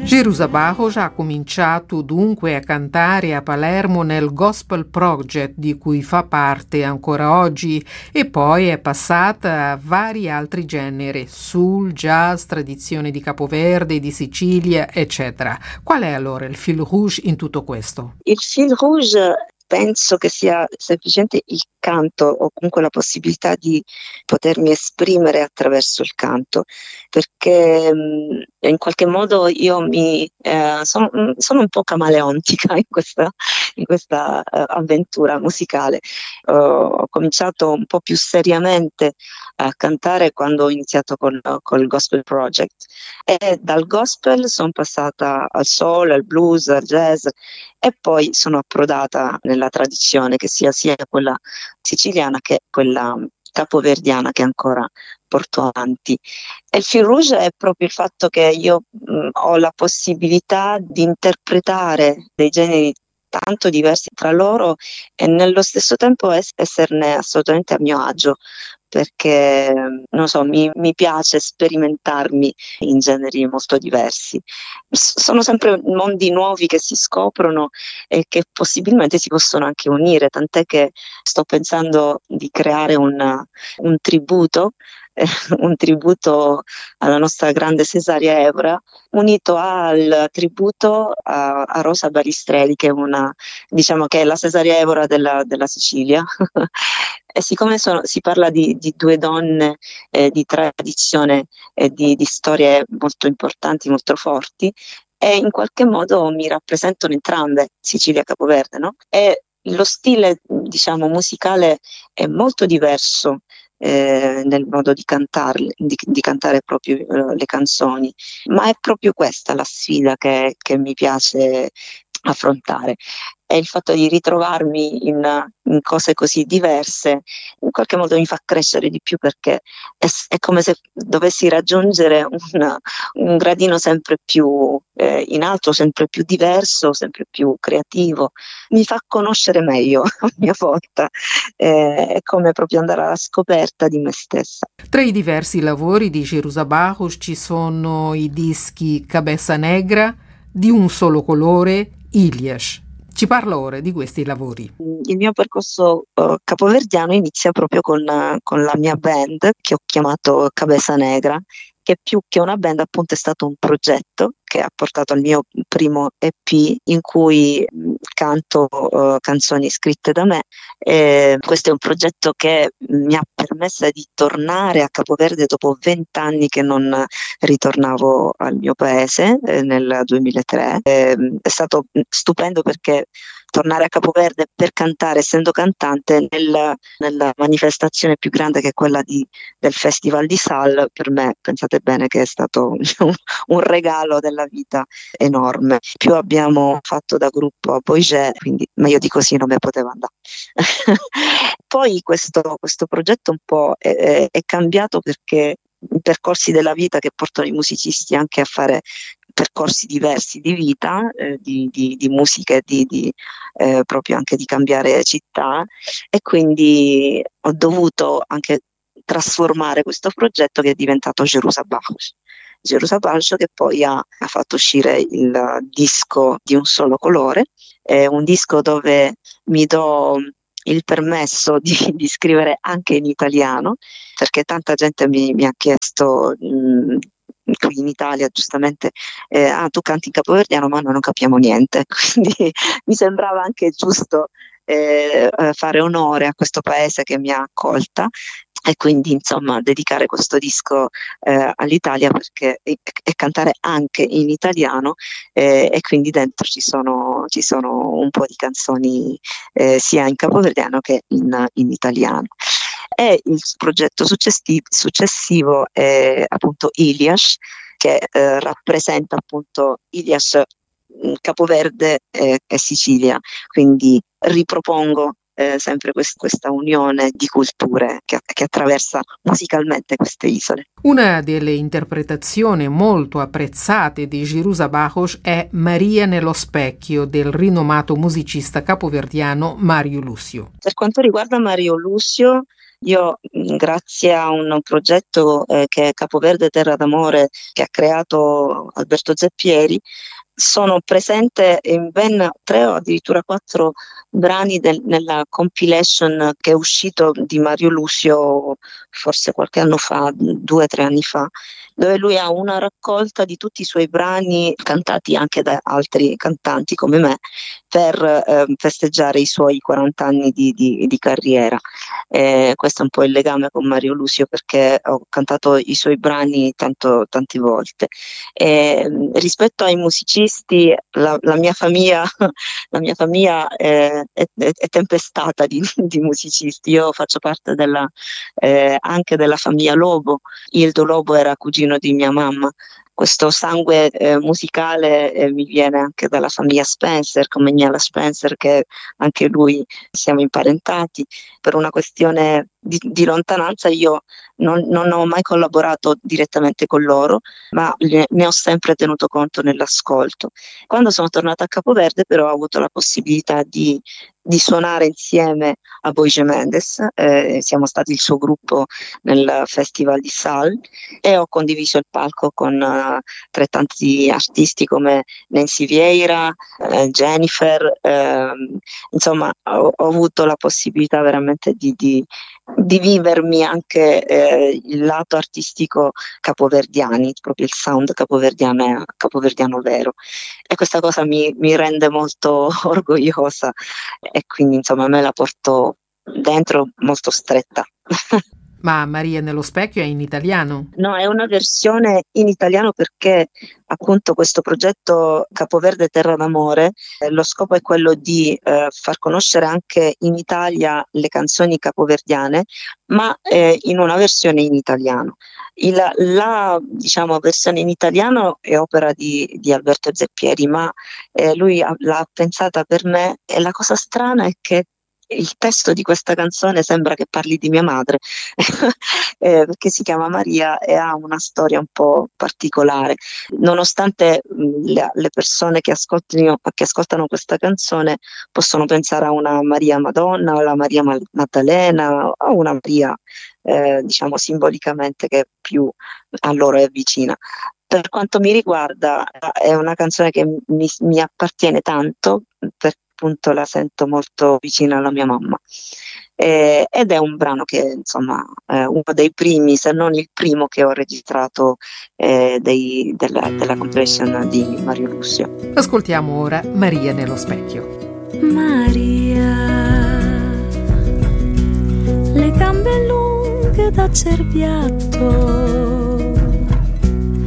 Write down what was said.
Jerusa Barros ha cominciato dunque a cantare a Palermo nel Gospel Project di cui fa parte ancora oggi e poi è passata a vari altri generi, soul, jazz, tradizione di Capoverde, di Sicilia, eccetera. Qual è allora il fil rouge in tutto questo? Il fil rouge penso che sia semplicemente il canto o comunque la possibilità di potermi esprimere attraverso il canto, perché in qualche modo io sono un po' camaleontica in questa avventura musicale. Ho cominciato un po' più seriamente a cantare quando ho iniziato col Gospel Project e dal gospel sono passata al soul, al blues, al jazz e poi sono approdata nella tradizione che sia quella siciliana che quella capoverdiana che ancora porto avanti. E il fil rouge è proprio il fatto che io ho la possibilità di interpretare dei generi tanto diversi tra loro e nello stesso tempo esserne assolutamente a mio agio, perché non so, mi piace sperimentarmi in generi molto diversi. Sono sempre mondi nuovi che si scoprono e che possibilmente si possono anche unire, tant'è che sto pensando di creare un tributo un tributo alla nostra grande Cesaria Evora, unito al tributo a Rosa Balistrelli, che è diciamo che è la Cesaria Evora della Sicilia. E siccome si parla di due donne di tradizione e di storie molto importanti, molto forti, e in qualche modo mi rappresentano entrambe, Sicilia e Capoverde, no? E lo stile, diciamo, musicale è molto diverso nel modo di cantare proprio le canzoni, ma è proprio questa la sfida che mi piace affrontare. E il fatto di ritrovarmi in cose così diverse in qualche modo mi fa crescere di più, perché è come se dovessi raggiungere un gradino sempre più in alto, sempre più diverso, sempre più creativo. Mi fa conoscere meglio a mia volta, è come proprio andare alla scoperta di me stessa. Tra i diversi lavori di Jerusa Barros ci sono i dischi Cabeça Negra, Di un solo colore, Ilias. Ci parla ora di questi lavori. Il mio percorso capoverdiano inizia proprio con la mia band, che ho chiamato Cabeça Negra, che più che una band appunto è stato un progetto che ha portato al mio primo EP in cui canto canzoni scritte da me. Questo è un progetto che mi ha permesso di tornare a Capoverde dopo 20 anni che non ritornavo al mio paese, nel 2003. È stato stupendo perché tornare a Capoverde per cantare, essendo cantante, nella manifestazione più grande che è quella del Festival di Sal, per me, pensate bene che è stato un regalo della vita enorme. Più abbiamo fatto da gruppo a Boisé, quindi meglio di così non mi poteva andare. Poi questo progetto un po' è cambiato, perché i percorsi della vita che portano i musicisti anche a fare percorsi diversi di vita, di musica e proprio anche di cambiare città, e quindi ho dovuto anche trasformare questo progetto che è diventato Jerusa Barros. Jerusa Barros, che poi ha fatto uscire il disco Di un solo colore, un disco dove mi do il permesso di scrivere anche in italiano, perché tanta gente mi ha chiesto qui in Italia giustamente tu canti in capoverdiano, ma noi non capiamo niente, quindi mi sembrava anche giusto fare onore a questo paese che mi ha accolta, e quindi insomma dedicare questo disco all'Italia, perché e cantare anche in italiano, e quindi dentro ci sono un po' di canzoni sia in capoverdiano che in italiano. E il progetto successivo è appunto Ilias, che rappresenta appunto Ilias, Capoverde e Sicilia, quindi ripropongo sempre questa unione di culture che attraversa musicalmente queste isole. Una delle interpretazioni molto apprezzate di Jerusa Barros è Maria nello specchio del rinomato musicista capoverdiano Mario Lucio. Per quanto riguarda Mario Lucio, Io, grazie a un progetto che è Capoverde Terra d'Amore, che ha creato Alberto Zeppieri, sono presente in ben 3 o addirittura 4 brani nella compilation che è uscito di Mario Lucio forse qualche anno fa, 2 o 3 anni fa, dove lui ha una raccolta di tutti i suoi brani cantati anche da altri cantanti come me per festeggiare i suoi 40 anni di carriera. Questo è un po' il legame con Mario Lucio, perché ho cantato i suoi brani tante volte. Rispetto ai musicisti, la mia famiglia, la mia famiglia è tempestata di musicisti. Io faccio parte anche della famiglia Lobo. Ildo Lobo era cugino di mia mamma. Questo sangue musicale mi viene anche dalla famiglia Spencer, come Niela Spencer, che anche lui siamo imparentati. Per una questione di lontananza io non ho mai collaborato direttamente con loro, ma ne ho sempre tenuto conto nell'ascolto. Quando sono tornata a Capoverde però ho avuto la possibilità di suonare insieme a Boige Mendes, siamo stati il suo gruppo nel Festival di Sal e ho condiviso il palco con altrettanti artisti come Nancy Vieira, Jennifer, insomma ho avuto la possibilità veramente di vivermi anche il lato artistico capoverdiani, proprio il sound capoverdiano vero, e questa cosa mi rende molto orgogliosa e quindi insomma me la porto dentro molto stretta. Ma Maria nello specchio è in italiano? No, è una versione in italiano perché appunto questo progetto Capoverde Terra d'Amore, lo scopo è quello di far conoscere anche in Italia le canzoni capoverdiane, ma in una versione in italiano. La diciamo, versione in italiano è opera di Alberto Zeppieri, ma lui l'ha pensata per me, e la cosa strana è che il testo di questa canzone sembra che parli di mia madre, perché si chiama Maria e ha una storia un po' particolare. Nonostante le persone che ascoltano questa canzone possono pensare a una Maria Madonna o alla Maria Maddalena o a una Maria, diciamo simbolicamente, che più a loro è vicina. Per quanto mi riguarda è una canzone che mi appartiene tanto, perché appunto la sento molto vicina alla mia mamma, ed è un brano che insomma è uno dei primi, se non il primo, che ho registrato della compilation di Mario Lucio. Ascoltiamo ora Maria nello specchio. Maria, le gambe lunghe da cerbiatto,